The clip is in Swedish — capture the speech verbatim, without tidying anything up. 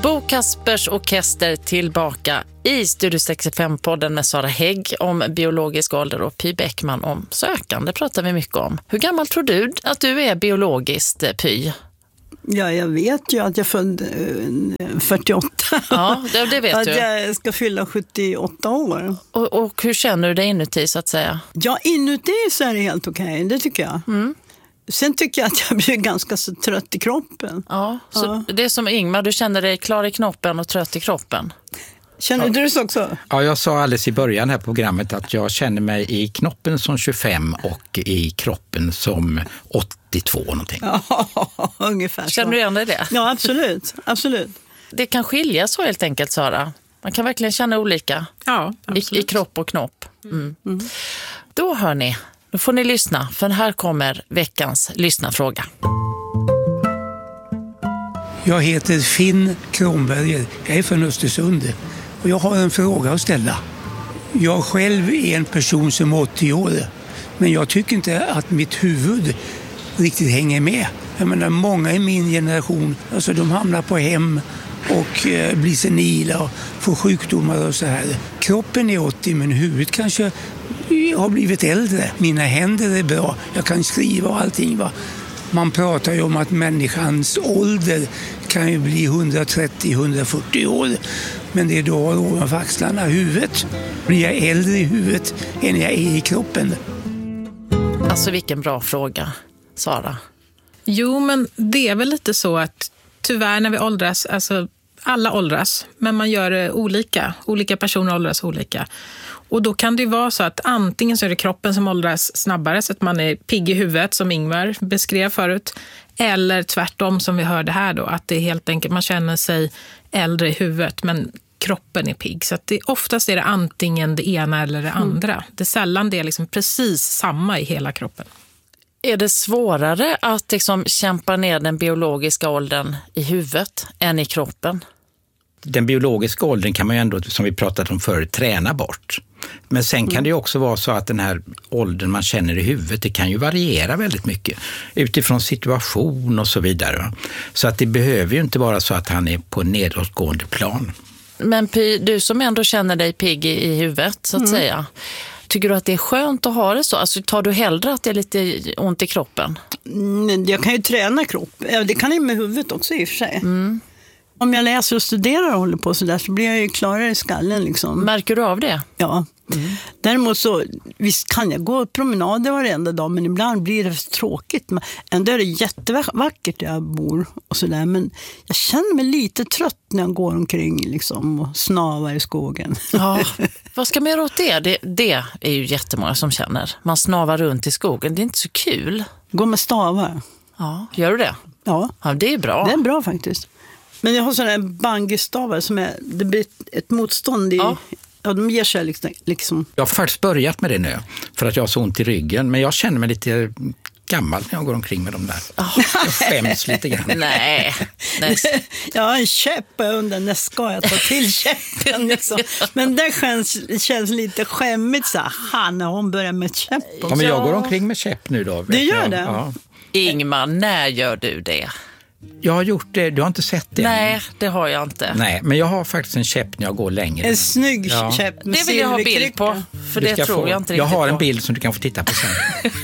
Bo Kaspers Orkester tillbaka i Studio sextiofem-podden med Sara Hägg om biologisk ålder och Py Bäckman om sökande pratar vi mycket om. Hur gammal tror du att du är biologiskt, Py? Ja, jag vet ju att jag född fyrtioåtta. Ja, det, det vet att du. Att jag ska fylla sjuttioåtta år. Och, och hur känner du dig inuti så att säga? Ja, inuti så är det helt okej, det tycker jag. Mm. Sen tycker jag att jag blir ganska så trött i kroppen. Ja, så ja. Det är som Ingmar, du känner dig klar i knoppen och trött i kroppen. Känner ja. du så också? Ja, jag sa alldeles i början här på programmet att jag känner mig i knoppen som tjugofem och i kroppen som åttiotvå någonting. Ja, ungefär så. Känner du igen dig det? Ja, absolut. absolut. Det kan skilja så helt enkelt, Sara. Man kan verkligen känna olika ja, i, i kropp och knopp. Mm. Mm. Då hör ni, då får ni lyssna, för här kommer veckans lyssnarfråga. Jag heter Finn Kronberger, jag är från Östersund och jag har en fråga att ställa. Jag själv är en person som är åttio år, men jag tycker inte att mitt huvud riktigt hänger med. Jag menar, många i min generation, alltså de hamnar på hem och eh, blir senila och får sjukdomar och så här. Kroppen är åttio, men huvudet kanske har blivit äldre. Mina händer är bra, jag kan skriva och allting, va. Man pratar ju om att människans ålder kan ju bli hundratrettio till hundrafyrtio år. Men det är då ovanför axlarna, huvudet. Blir jag äldre i huvudet än jag är i kroppen? Alltså vilken bra fråga, Sara. Jo, men det är väl lite så att tyvärr när vi åldras, alltså alla åldras, men man gör det olika. Olika personer åldras olika. Och då kan det ju vara så att antingen så är det kroppen som åldras snabbare så att man är pigg i huvudet som Ingvar beskrev förut. Eller tvärtom som vi hörde här då, att det är helt enkelt man känner sig äldre i huvudet men kroppen är pigg. Så att det, oftast är det antingen det ena eller det andra. Mm. Det är sällan det är liksom precis samma i hela kroppen. Är det svårare att liksom kämpa ner den biologiska åldern i huvudet än i kroppen? Den biologiska åldern kan man ju ändå, som vi pratat om förut, träna bort. Men sen kan det ju också vara så att den här åldern man känner i huvudet, det kan ju variera väldigt mycket utifrån situation och så vidare. Så att det behöver ju inte vara så att han är på en nedåtgående plan. Men Py, du som ändå känner dig pigg i huvudet så att mm. säga, tycker du att det är skönt att ha det så? Alltså tar du hellre att det är lite ont i kroppen? Mm, jag kan ju träna kropp. Det kan jag med huvudet också i och för sig. Mm. Om jag läser och studerar och håller på så där så blir jag ju klarare i skallen liksom. Märker du av det? Ja. Mm. Däremot så, visst kan jag gå promenader varenda dag, men ibland blir det för tråkigt. Men ändå är det jättevackert där jag bor och sådär. Men jag känner mig lite trött när jag går omkring liksom och snavar i skogen. Ja, vad ska man göra åt det? det? Det är ju jättemånga som känner. Man snavar runt i skogen, det är inte så kul. Gå med stavar. Ja, gör du det? Ja. Ja, det är bra. Det är bra faktiskt. Men jag har sådana här bangistavar som är, det blir ett motstånd i, ja, ja de ger sig liksom, liksom. Jag har faktiskt börjat med det nu för att jag har så ont i ryggen, men jag känner mig lite gammal när jag går omkring med dem där. Oh. Jag skäms lite grann. Nej. Nej. Jag har en käpp och jag undrar när ska jag ta till käppen liksom. Men det känns, känns lite skämmigt så här, när hon börjar med käpp. Ja, men jag går omkring med käpp nu då. Du gör jag. det? Ja. Ingmar, när gör du det? Jag har gjort det, du har inte sett det? Nej, det har jag inte. Nej, men jag har faktiskt en käpp när jag går längre. En snygg ja. käpp med det vill jag ha bild på, för det tror få, jag inte Jag riktigt har en på. bild som du kan få titta på sen.